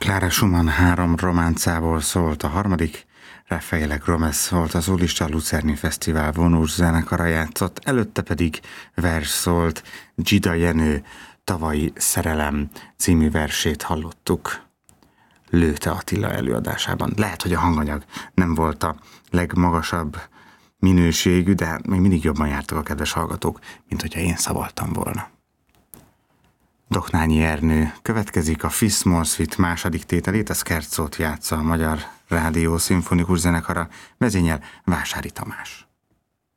Clara Schumann 3 románcából szólt a harmadik, Raffaele Gromes volt az Ulista Lucerni Fesztivál vonós zenekara játszott, előtte pedig vers szólt, Gida Jenő Tavalyi szerelem című versét hallottuk Lőte Attila előadásában. Lehet, hogy a hanganyag nem volt a legmagasabb minőségű, de még mindig jobban jártak a kedves hallgatók, mint hogyha én szavaltam volna. Doknányi Ernő következik, a Fis-moll Suite második tételét, a Scherzót játsza a Magyar Rádió Szimfonikus Zenekara, vezényel Vásári Tamás.